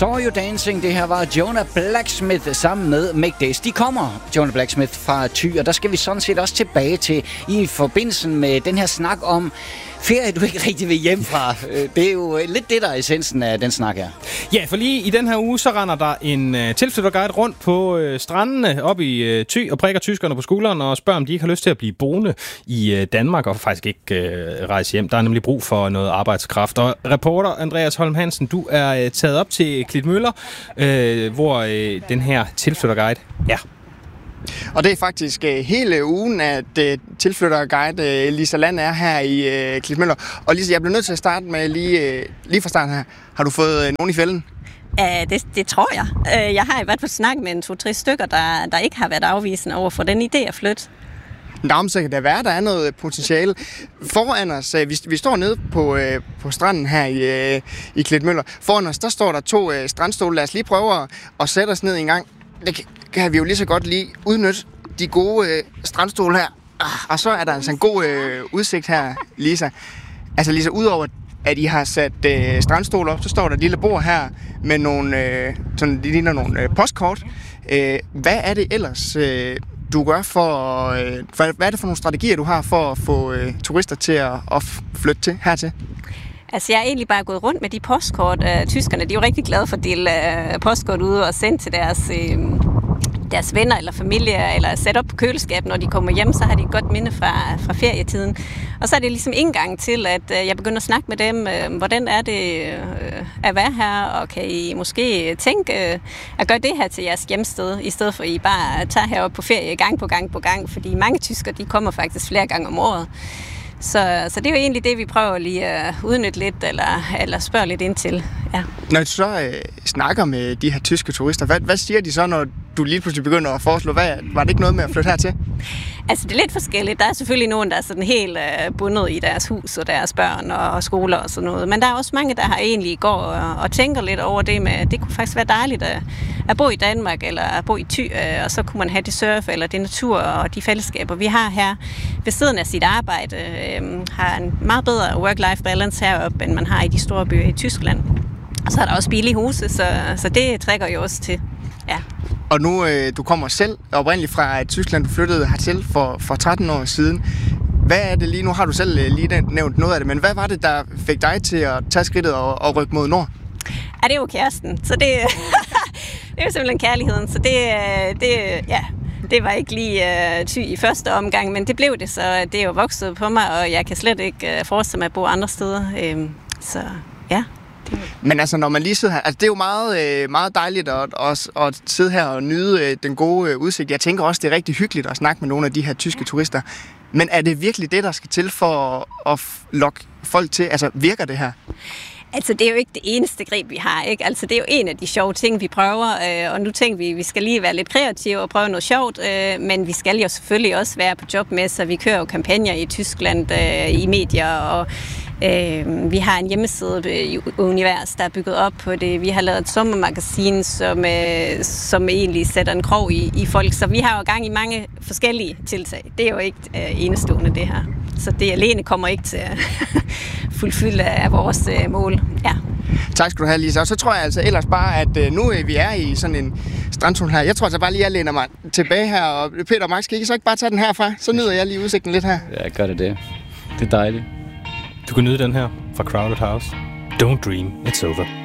Saw You Dancing, det her var Jonah Blacksmith sammen med Make Days. De kommer, Jonah Blacksmith, fra Thy, og der skal vi sådan set også tilbage til i forbindelse med den her snak om ferie, du ikke rigtig vil hjem fra. Det er jo lidt det, der er essensen af den snak her. Ja, for lige i den her uge, så render der en tilflytterguide rundt på strandene op i Thy og prikker tyskerne på skulderen og spørger, om de ikke har lyst til at blive boende i Danmark og faktisk ikke rejse hjem. Der er nemlig brug for noget arbejdskraft. Og reporter Andreas Holm Hansen, du er taget op til Klitmøller, hvor den her tilflytterguide er. Og det er faktisk hele ugen, at tilflytterguide Lisa Land er her i Klitmøller. Og Lisa, jeg bliver nødt til at starte med lige fra starten her. Har du fået nogen i fælden? Det tror jeg. Jeg har i hvert fald snakket med en 2-3 stykker, der ikke har været afvisende over for den idé at flytte. Nå, så kan der være, der er noget potentiale. Foran os, vi står nede på stranden her i Klitmøller. Foran os, der står der 2 strandstole. Lad os lige prøve at sætte os ned en gang. Det kan vi jo lige så godt lige udnytte de gode strandstole her. Og så er der altså en god udsigt her, Lisa. Altså Lisa, udover at I har sat strandstole op, så står der et lille bord her med nogle, sådan, det ligner nogle postkort. Hvad er det ellers, du gør hvad er det for nogle strategier, du har for at få turister til at flytte hertil? Altså, jeg er egentlig bare gået rundt med de postkort. Tyskerne, de er jo rigtig glade for at dele postkort ud og sende til deres venner eller familie, eller sætte op på køleskabet, når de kommer hjem, så har de et godt minde fra ferietiden. Og så er det ligesom indgang til, at jeg begynder at snakke med dem, hvordan er det at være her, og kan I måske tænke at gøre det her til jeres hjemsted, i stedet for at I bare tager herop på ferie gang på gang, fordi mange tyskere, de kommer faktisk flere gange om året. Så det er jo egentlig det, vi prøver lige at udnytte lidt, eller spørge lidt ind til. Ja. Når du så snakker med de her tyske turister, hvad siger de så, når du lige pludselig begynder at foreslå? Var det ikke noget med at flytte hertil? Altså, det er lidt forskelligt. Der er selvfølgelig nogen, der er sådan helt bundet i deres hus og deres børn og skoler og sådan noget. Men der er også mange, der har egentlig går og tænker lidt over det med, at det kunne faktisk være dejligt at bo i Danmark eller at bo i Thy, og så kunne man have det surf eller det natur og de fællesskaber, vi har her ved siden af sit arbejde, har en meget bedre work-life balance heroppe, end man har i de store byer i Tyskland. Og så er der også billige huse, så det trækker jo også til. Ja. Og nu, du kommer selv oprindeligt fra Tyskland, du flyttede hertil for 13 år siden. Hvad er det lige nu? Har du selv lige nævnt noget af det, men hvad var det, der fik dig til at tage skridtet og rykke mod nord? Ja, det er jo kæresten, så det er jo simpelthen kærligheden, så det var ikke lige Thy i første omgang, men det blev det, så det er jo vokset på mig, og jeg kan slet ikke forestille mig at bo andre steder, så ja. Men altså, når man lige sidder her, altså det er jo meget, meget dejligt at sidde her og nyde den gode udsigt. Jeg tænker også, det er rigtig hyggeligt at snakke med nogle af de her tyske turister. Men er det virkelig det, der skal til for at lokke folk til? Altså, virker det her? Altså, det er jo ikke det eneste greb, vi har, ikke? Altså, det er jo en af de sjove ting, vi prøver, og nu tænker vi skal lige være lidt kreative og prøve noget sjovt, men vi skal jo selvfølgelig også være på jobmesser. Vi kører jo kampagner i Tyskland, i medier, og vi har en hjemmeside i Univers, der er bygget op på det. Vi har lavet et sommermagasin, som egentlig sætter en krog i folk, så vi har jo gang i mange forskellige tiltag. Det er jo ikke enestående, det her. Så det alene kommer ikke til at fuldfylde af vores mål. Ja. Tak skal du have, Lisa. Og så tror jeg altså ellers bare, at nu vi er i sådan en strandzone her. Jeg tror altså bare lige, at jeg læner mig tilbage her. Og Peter og Max, skal I så ikke bare tage den herfra? Så nyder jeg lige udsigten lidt her. Ja, gør det. Det er dejligt. Du kan nyde den her fra Crowded House. Don't dream, it's over.